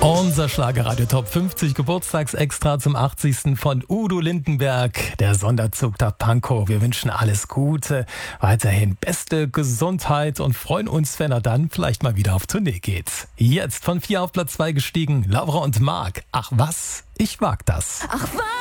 Unser Schlagerradio Top 50 Geburtstagsextra zum 80. von Udo Lindenberg, der Sonderzug der Pankow. Wir wünschen alles Gute, weiterhin beste Gesundheit und freuen uns, wenn er dann vielleicht mal wieder auf Tournee geht. Jetzt von 4 auf Platz 2 gestiegen, Laura und Marc. Ach was, ich mag das. Ach was.